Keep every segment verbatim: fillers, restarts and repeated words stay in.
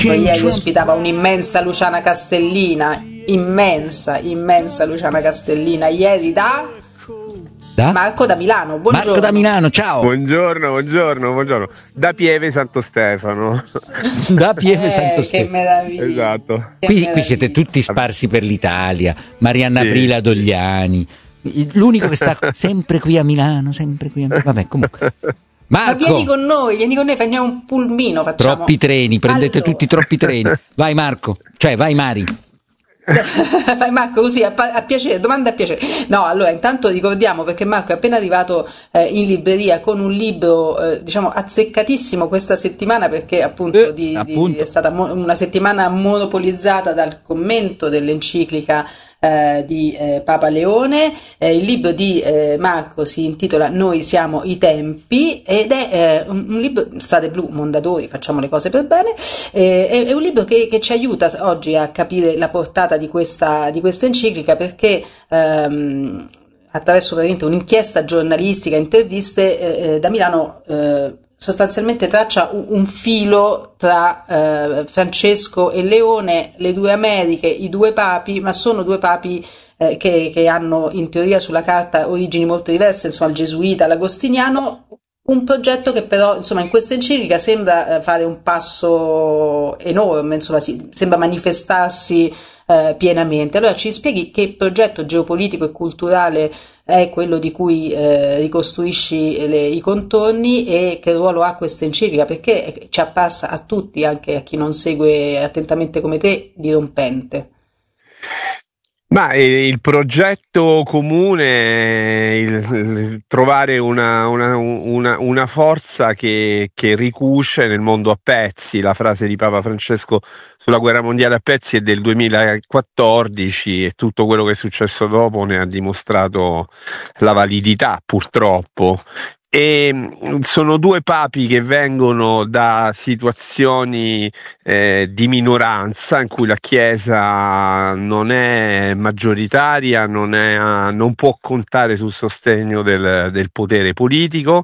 Poi ieri ospitava un'immensa Luciana Castellina, immensa, immensa Luciana Castellina, ieri da... Da? Marco da Milano, buongiorno. Marco da Milano, ciao. Buongiorno, buongiorno, buongiorno. Da Pieve Santo Stefano. Da Pieve eh, Santo che Stefano. Che meraviglia. Esatto. Che qui, meraviglia. qui siete tutti sparsi per l'Italia. Marianna Sì. Brila Dogliani. L'unico che sta sempre qui a Milano, sempre qui a Milano. Vabbè, comunque. Marco. Ma vieni con noi, vieni con noi, facciamo un pulmino, facciamo. Troppi treni, prendete allora. tutti troppi treni. Vai Marco, cioè vai Mari. Fai Marco così a, a piacere, domanda a piacere. No, allora intanto ricordiamo, perché Marco è appena arrivato eh, in libreria con un libro eh, diciamo azzeccatissimo questa settimana, perché appunto, eh, di, appunto. Di, è stata mo- una settimana monopolizzata dal commento dell'enciclica eh, di eh, Papa Leone. Eh, il libro di eh, Marco si intitola Noi siamo i tempi ed è eh, un, un libro, Strade Blu, Mondadori, facciamo le cose per bene. Eh, è, è un libro che, che ci aiuta oggi a capire la portata di questa, di questa enciclica, perché ehm, attraverso veramente un'inchiesta giornalistica, interviste, eh, da Milano eh, sostanzialmente traccia un, un filo tra eh, Francesco e Leone, le due Americhe, i due papi, ma sono due papi eh, che, che hanno in teoria sulla carta origini molto diverse, insomma il gesuita, l'agostiniano. Un progetto che però, insomma, in questa enciclica sembra eh, fare un passo enorme, insomma, si, sembra manifestarsi eh, pienamente. Allora ci spieghi che progetto geopolitico e culturale è quello di cui eh, ricostruisci le, i contorni, e che ruolo ha questa enciclica, perché ci apparsa a tutti, anche a chi non segue attentamente come te, dirompente. Ma eh, il progetto comune, il, il trovare una, una, una, una forza che, che ricuce nel mondo a pezzi. La frase di Papa Francesco sulla guerra mondiale a pezzi è del duemilaquattordici e tutto quello che è successo dopo ne ha dimostrato la validità, purtroppo. E sono due papi che vengono da situazioni eh, di minoranza in cui la Chiesa non è maggioritaria, non, è, non può contare sul sostegno del, del potere politico,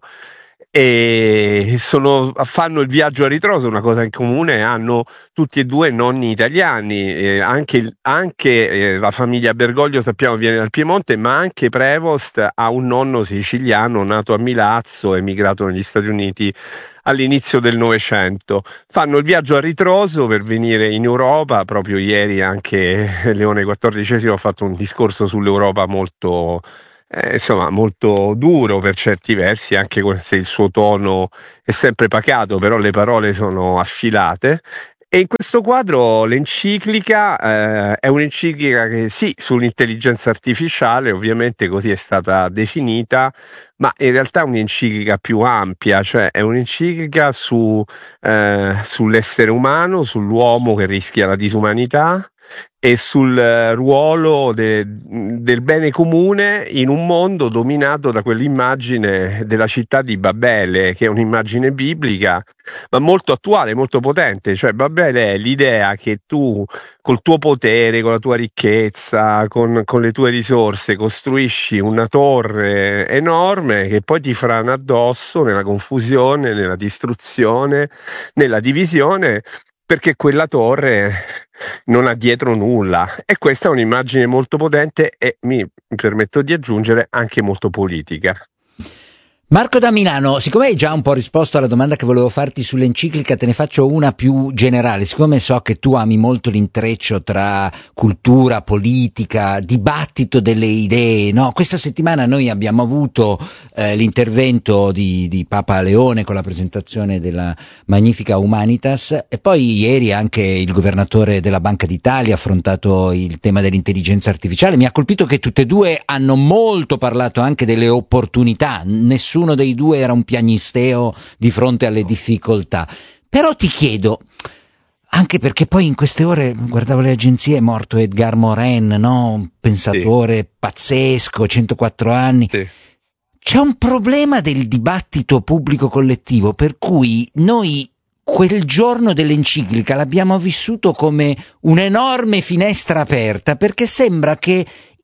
e sono, fanno il viaggio a ritroso. Una cosa in comune hanno tutti e due nonni italiani, eh, anche, anche eh, la famiglia Bergoglio sappiamo viene dal Piemonte, ma anche Prevost ha un nonno siciliano nato a Milazzo, emigrato negli Stati Uniti all'inizio del Novecento. Fanno il viaggio a ritroso per venire in Europa. Proprio ieri anche Leone quattordicesimo ha fatto un discorso sull'Europa molto Eh, insomma molto duro per certi versi, anche se il suo tono è sempre pacato, però le parole sono affilate. E in questo quadro l'enciclica eh, è un'enciclica che sì, sull'intelligenza artificiale, ovviamente così è stata definita, ma in realtà è un'enciclica più ampia, cioè è un'enciclica su, eh, sull'essere umano, sull'uomo che rischia la disumanità e sul ruolo de, del bene comune in un mondo dominato da quell'immagine della città di Babele, che è un'immagine biblica ma molto attuale, molto potente. Cioè Babele è l'idea che tu col tuo potere, con la tua ricchezza, con, con le tue risorse costruisci una torre enorme che poi ti frana addosso nella confusione, nella distruzione, nella divisione, perché quella torre non ha dietro nulla. E questa è un'immagine molto potente e, mi permetto di aggiungere, anche molto politica. Marco da Milano, siccome hai già un po' risposto alla domanda che volevo farti sull'enciclica, te ne faccio una più generale. Siccome so che tu ami molto l'intreccio tra cultura, politica, dibattito delle idee, no? Questa settimana noi abbiamo avuto eh, l'intervento di, di Papa Leone con la presentazione della Magnifica Humanitas, e poi ieri anche il governatore della Banca d'Italia ha affrontato il tema dell'intelligenza artificiale. Mi ha colpito che tutte e due hanno molto parlato anche delle opportunità. Nessuno Nessuno dei due era un piagnisteo di fronte alle difficoltà. Però ti chiedo, anche perché poi in queste ore guardavo le agenzie, è morto Edgar Morin, no? Un pensatore sì. pazzesco, centoquattro anni. Sì. C'è un problema del dibattito pubblico collettivo, per cui noi quel giorno dell'enciclica l'abbiamo vissuto come un'enorme finestra aperta, perché sembra che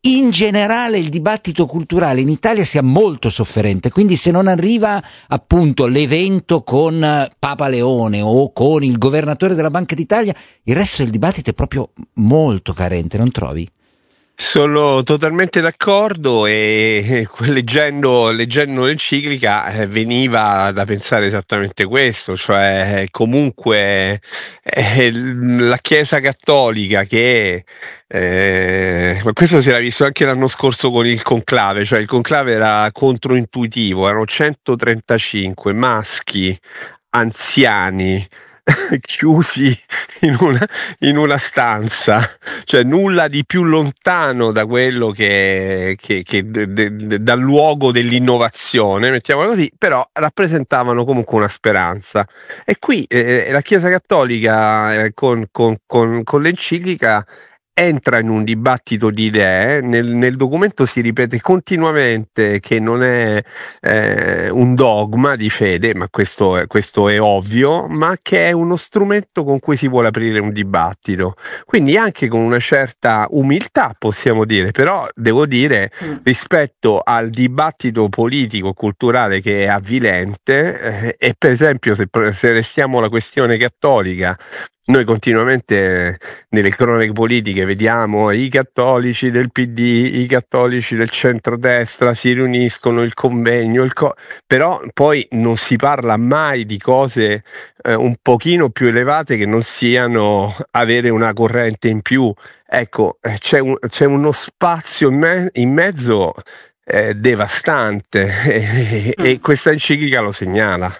in generale il dibattito culturale in Italia sia molto sofferente, quindi se non arriva appunto l'evento con Papa Leone o con il governatore della Banca d'Italia, il resto del dibattito è proprio molto carente, non trovi? Sono totalmente d'accordo e leggendo, leggendo l'enciclica eh, veniva da pensare esattamente questo, cioè comunque eh, la Chiesa Cattolica che, eh, ma questo si era visto anche l'anno scorso con il conclave, cioè il conclave era controintuitivo, erano centotrentacinque maschi anziani chiusi in una, in una stanza, cioè nulla di più lontano da quello che, che, che de, de, dal luogo dell'innovazione, mettiamola così, però rappresentavano comunque una speranza. E qui eh, la Chiesa Cattolica eh, con, con, con, con l'enciclica entra in un dibattito di idee. Nel, nel documento si ripete continuamente che non è eh, un dogma di fede, ma questo è, questo è ovvio, ma che è uno strumento con cui si vuole aprire un dibattito, quindi anche con una certa umiltà, possiamo dire, però devo dire mm. rispetto al dibattito politico culturale che è avvilente eh, e per esempio se, se restiamo alla questione cattolica, noi continuamente nelle cronache politiche vediamo i cattolici del P D, i cattolici del centrodestra si riuniscono, il convegno, il co- però poi non si parla mai di cose eh, un pochino più elevate che non siano avere una corrente in più. Ecco, c'è, un, c'è uno spazio in, me- in mezzo eh, devastante e, mm. e questa enciclica lo segnala.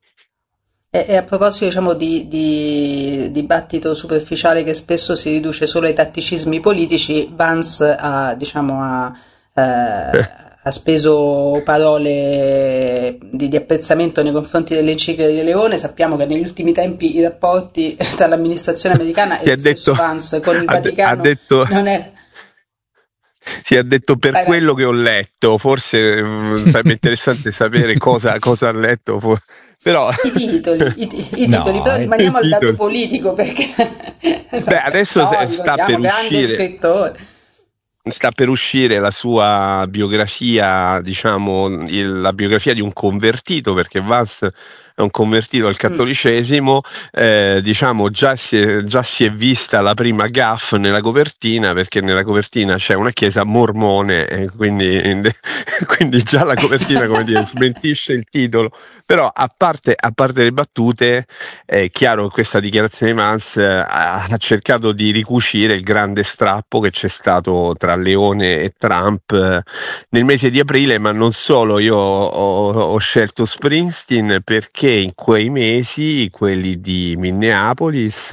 E, e a proposito, diciamo, di, di dibattito superficiale che spesso si riduce solo ai tatticismi politici, Vance ha, diciamo, ha, eh, ha speso parole di, di apprezzamento nei confronti dell'enciclica di Leone. Sappiamo che negli ultimi tempi i rapporti tra l'amministrazione americana e lo stesso Vance con il ha Vaticano ha detto... non è... Si è detto per Vai, quello vai. che ho letto, forse mh, sarebbe interessante sapere cosa, cosa ha letto, for- però... I titoli, i, i No, titoli, però eh, rimaniamo al dato titoli. politico perché... Beh, adesso no, sta per grande uscire... scrittore. Sta per uscire la sua biografia, diciamo, il, la biografia di un convertito, perché Vance è un convertito al cattolicesimo, eh, diciamo già si, è, già si è vista la prima gaffe nella copertina, perché nella copertina c'è una chiesa mormone, e quindi, quindi già la copertina, come dire, smentisce il titolo. Però a parte, a parte le battute, è chiaro che questa dichiarazione di Vance ha, ha cercato di ricucire il grande strappo che c'è stato tra Leone e Trump eh, nel mese di aprile, ma non solo. Io ho, ho scelto Springsteen perché in quei mesi, quelli di Minneapolis,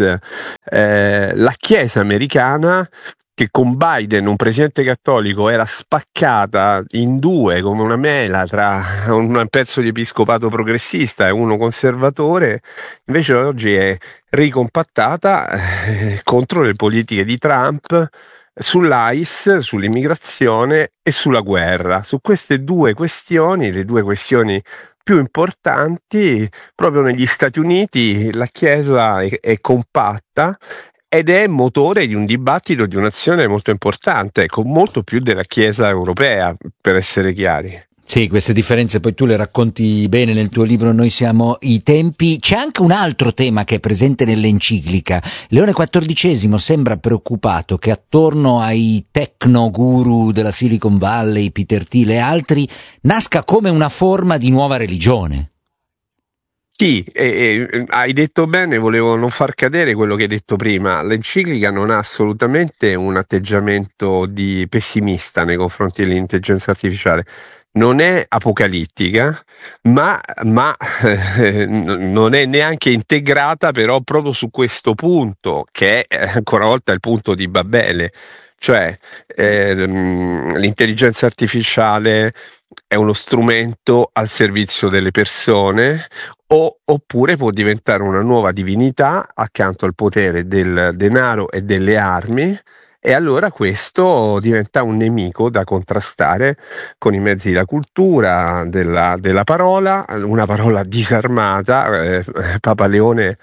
eh, la Chiesa americana, che con Biden, un presidente cattolico, era spaccata in due come una mela tra un pezzo di episcopato progressista e uno conservatore, invece oggi è ricompattata eh, contro le politiche di Trump sull'I C E, sull'immigrazione e sulla guerra. Su queste due questioni, le due questioni più importanti, proprio negli Stati Uniti la Chiesa è, è compatta ed è motore di un dibattito di un'azione molto importante, ecco, molto più della Chiesa europea, per essere chiari. Sì, queste differenze poi tu le racconti bene nel tuo libro Noi siamo i tempi. C'è anche un altro tema che è presente nell'enciclica. Leone quattordicesimo sembra preoccupato che attorno ai tecno guru della Silicon Valley, Peter Thiel e altri, nasca come una forma di nuova religione. Sì, e, e, hai detto bene, volevo non far cadere quello che hai detto prima. L'enciclica non ha assolutamente un atteggiamento di pessimista nei confronti dell'intelligenza artificiale. Non è apocalittica, ma, ma eh, non è neanche integrata però proprio su questo punto, che è ancora una volta il punto di Babele. Cioè eh, l'intelligenza artificiale è uno strumento al servizio delle persone o, oppure può diventare una nuova divinità accanto al potere del denaro e delle armi, e allora questo diventa un nemico da contrastare con i mezzi della cultura, della, della parola, una parola disarmata. eh, Papa Leone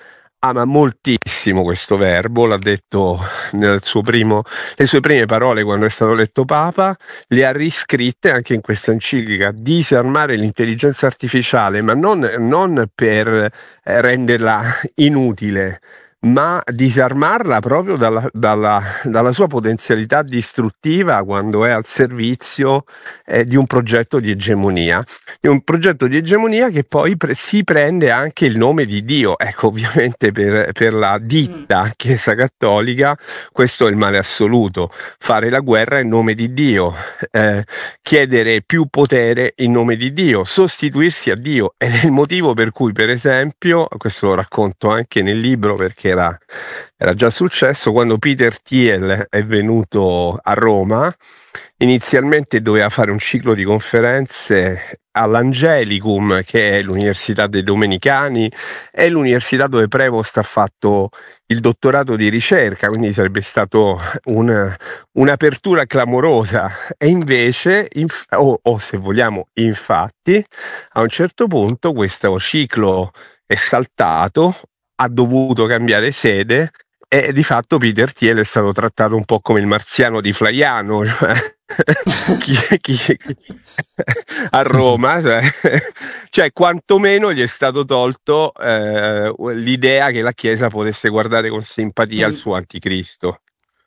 ama moltissimo questo verbo, l'ha detto nel suo primo, le sue prime parole quando è stato eletto Papa, le ha riscritte anche in questa enciclica: disarmare l'intelligenza artificiale, ma non, non per eh, renderla inutile, ma disarmarla proprio dalla, dalla, dalla sua potenzialità distruttiva quando è al servizio eh, di un progetto di egemonia, di un progetto di egemonia che poi pre- si prende anche il nome di Dio. Ecco, ovviamente per, per la ditta Chiesa Cattolica questo è il male assoluto: fare la guerra in nome di Dio, eh, chiedere più potere in nome di Dio, sostituirsi a Dio. Ed è il motivo per cui, per esempio, questo lo racconto anche nel libro perché Era, era già successo, quando Peter Thiel è venuto a Roma, inizialmente doveva fare un ciclo di conferenze all'Angelicum, che è l'università dei Domenicani, è l'università dove Prevost ha fatto il dottorato di ricerca, quindi sarebbe stato un, un'apertura clamorosa. E invece, inf- o, o se vogliamo, infatti, a un certo punto questo ciclo è saltato, ha dovuto cambiare sede e di fatto Peter Thiel è stato trattato un po' come il marziano di Flaiano, cioè, chi, chi, chi, a Roma, cioè, cioè quantomeno gli è stato tolto eh, l'idea che la Chiesa potesse guardare con simpatia il suo anticristo.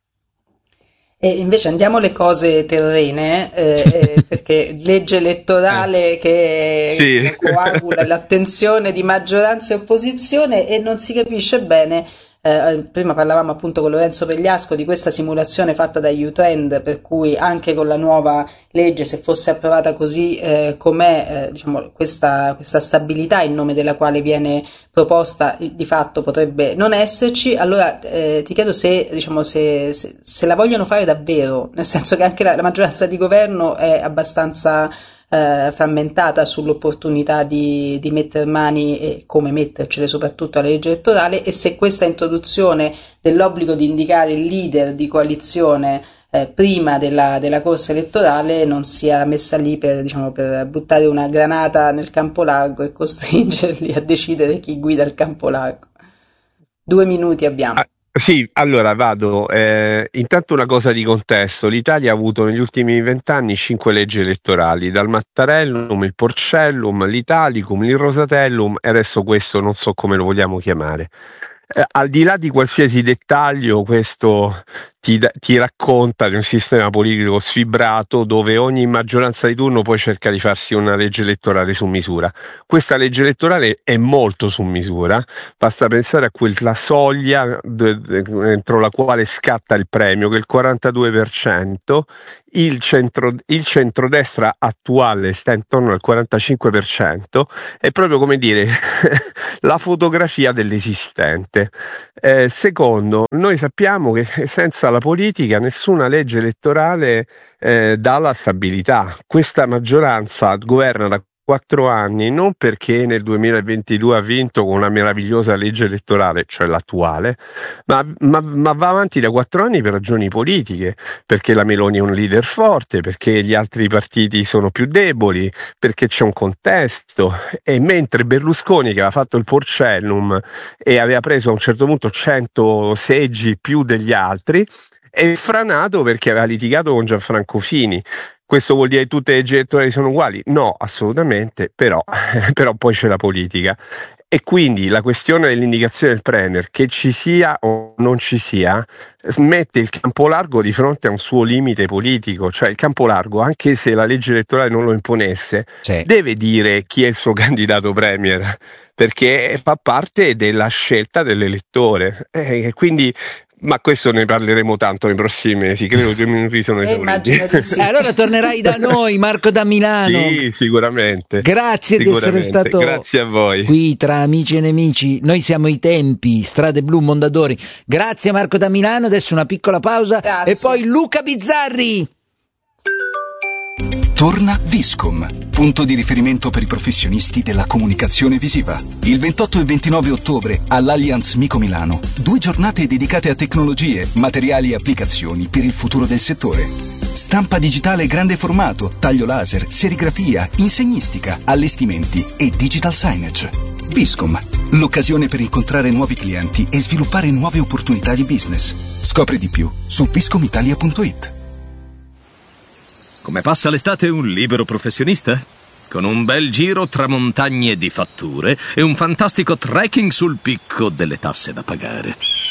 E invece andiamo alle cose terrene, eh, eh, perché legge elettorale Eh, che sì. coagula l'attenzione di maggioranza e opposizione e non si capisce bene. Eh, prima parlavamo appunto con Lorenzo Pegliasco di questa simulazione fatta da U-Trend, per cui anche con la nuova legge, se fosse approvata così eh, com'è, eh, diciamo, questa, questa stabilità in nome della quale viene proposta di fatto potrebbe non esserci. Allora eh, ti chiedo se, diciamo, se, se, se la vogliono fare davvero, nel senso che anche la, la maggioranza di governo è abbastanza Eh, frammentata sull'opportunità di, di mettere mani e come mettercele soprattutto alla legge elettorale, e se questa introduzione dell'obbligo di indicare il leader di coalizione eh, prima della, della corsa elettorale non sia messa lì per, diciamo, per buttare una granata nel campo largo e costringerli a decidere chi guida il campo largo. Due minuti abbiamo. Ah, sì, allora vado. Eh, intanto una cosa di contesto: l'Italia ha avuto negli ultimi vent'anni cinque leggi elettorali, dal Mattarellum, il Porcellum, l'Italicum, il Rosatellum e adesso questo non so come lo vogliamo chiamare. Eh, al di là di qualsiasi dettaglio, questo ti, ti racconta di un sistema politico sfibrato dove ogni maggioranza di turno poi cerca di farsi una legge elettorale su misura. Questa legge elettorale è molto su misura, basta pensare a quella soglia de, de, entro la quale scatta il premio, che è il quarantadue per cento, il, centro, il centrodestra attuale sta intorno al quarantacinque per cento, è proprio come dire la fotografia dell'esistente. Eh, secondo, noi sappiamo che senza la politica nessuna legge elettorale eh, dà la stabilità. Questa maggioranza governa da quattro anni non perché nel duemilaventidue ha vinto con una meravigliosa legge elettorale, cioè l'attuale, ma, ma, ma va avanti da quattro anni per ragioni politiche, perché la Meloni è un leader forte, perché gli altri partiti sono più deboli, perché c'è un contesto. E mentre Berlusconi, che aveva fatto il Porcellum e aveva preso a un certo punto cento seggi più degli altri, è franato perché aveva litigato con Gianfranco Fini. Questo vuol dire che tutte le leggi elettorali sono uguali? No, assolutamente, però, però poi c'è la politica. E quindi la questione dell'indicazione del Premier, che ci sia o non ci sia, mette il campo largo di fronte a un suo limite politico. Cioè il campo largo, anche se la legge elettorale non lo imponesse, sì, deve dire chi è il suo candidato Premier, perché fa parte della scelta dell'elettore. E quindi... Ma questo ne parleremo tanto nei prossimi mesi, credo due minuti sono esauriti. Sì. Allora tornerai da noi, Marco da Milano. Sì, sicuramente. Grazie sicuramente. di essere stato Grazie a voi. Qui tra amici e nemici. Noi siamo i tempi, Strade Blu, Mondadori. Grazie Marco da Milano, adesso una piccola pausa. Grazie. E poi Luca Bizzarri. Torna Viscom, punto di riferimento per i professionisti della comunicazione visiva. Il ventotto e ventinove ottobre all'Allianz Mico Milano, due giornate dedicate a tecnologie, materiali e applicazioni per il futuro del settore. stampa digitale grande formato, taglio laser, serigrafia, insegnistica, allestimenti e digital signage. Viscom, l'occasione per incontrare nuovi clienti e sviluppare nuove opportunità di business. Scopri di più su viscomitalia punto it. Come passa l'estate un libero professionista? Con un bel giro tra montagne di fatture e un fantastico trekking sul picco delle tasse da pagare.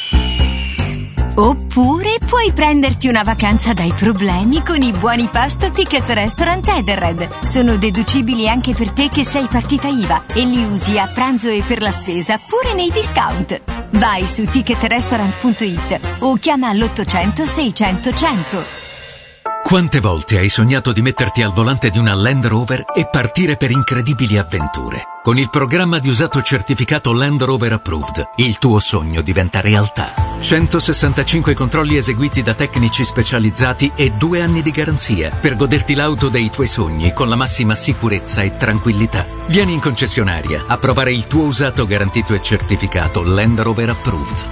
Oppure puoi prenderti una vacanza dai problemi con i buoni pasto Ticket Restaurant Edenred. Sono deducibili anche per te che sei partita I V A e li usi a pranzo e per la spesa pure nei discount. Vai su ticket restaurant punto it o chiama all'ottocento seicento cento. Quante volte hai sognato di metterti al volante di una Land Rover e partire per incredibili avventure? Con il programma di usato certificato Land Rover Approved, il tuo sogno diventa realtà. centosessantacinque controlli eseguiti da tecnici specializzati e due anni di garanzia per goderti l'auto dei tuoi sogni con la massima sicurezza e tranquillità. Vieni in concessionaria a provare il tuo usato garantito e certificato Land Rover Approved.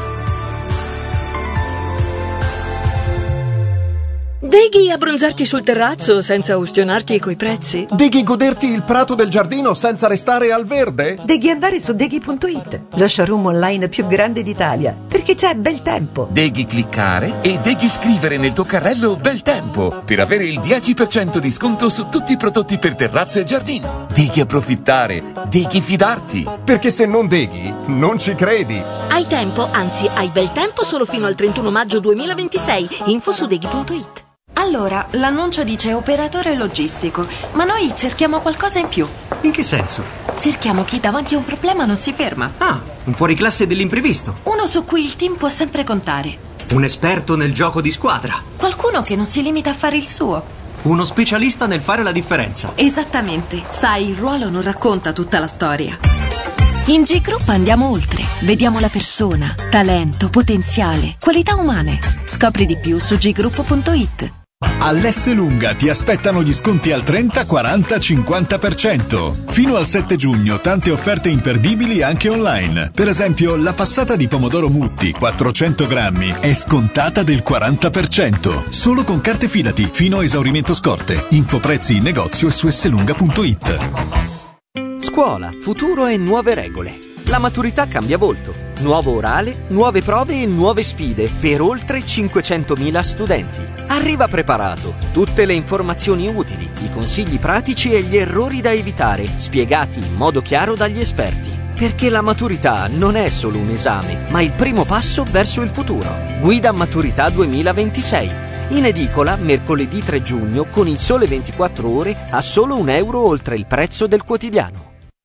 Deghi abbronzarti sul terrazzo senza ustionarti coi prezzi? Deghi goderti il prato del giardino senza restare al verde? Deghi andare su deghi punto it, lo showroom online più grande d'Italia, perché c'è bel tempo. Deghi cliccare e deghi scrivere nel tuo carrello bel tempo per avere il dieci per cento di sconto su tutti i prodotti per terrazzo e giardino. Deghi approfittare, deghi fidarti. Perché se non deghi, non ci credi. Hai tempo, anzi hai bel tempo solo fino al trentuno maggio duemilaventisei. Info su deghi punto it. Allora, l'annuncio dice operatore logistico, ma noi cerchiamo qualcosa in più. In che senso? Cerchiamo chi davanti a un problema non si ferma. Ah, un fuoriclasse dell'imprevisto. Uno su cui il team può sempre contare. Un esperto nel gioco di squadra. Qualcuno che non si limita a fare il suo. Uno specialista nel fare la differenza. Esattamente. Sai, il ruolo non racconta tutta la storia. In G-Group andiamo oltre. Vediamo la persona, talento, potenziale, qualità umane. Scopri di più su g group punto it. All'Esselunga ti aspettano gli sconti al trenta, quaranta, cinquanta per cento. Fino al sette giugno tante offerte imperdibili anche online. Per esempio la passata di pomodoro Mutti quattrocento grammi è scontata del quaranta per cento. Solo con carte Fidati fino a esaurimento scorte. Info prezzi in negozio e su esselunga punto it. Scuola, futuro e nuove regole. La maturità cambia volto. Nuovo orale, nuove prove e nuove sfide per oltre cinquecentomila studenti. Arriva preparato. Tutte le informazioni utili, i consigli pratici e gli errori da evitare, spiegati in modo chiaro dagli esperti. Perché la maturità non è solo un esame, ma il primo passo verso il futuro. Guida Maturità duemilaventisei. In edicola mercoledì tre giugno con Il Sole ventiquattro Ore a solo un euro oltre il prezzo del quotidiano.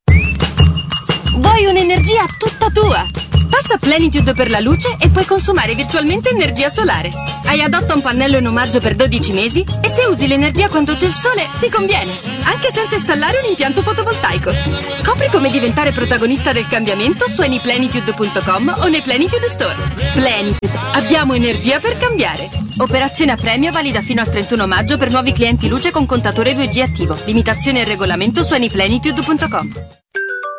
Vuoi un'energia tutta tua? Passa a Plenitude per la luce e puoi consumare virtualmente energia solare. Hai Adotta un pannello in omaggio per dodici mesi e se usi l'energia quando c'è il sole ti conviene, anche senza installare un impianto fotovoltaico. Scopri come diventare protagonista del cambiamento su any plenitude punto com o nei Plenitude Store. Plenitude, abbiamo energia per cambiare. Operazione a premio valida fino al trentuno maggio per nuovi clienti luce con contatore due G attivo. Limitazioni e regolamento su any plenitude punto com.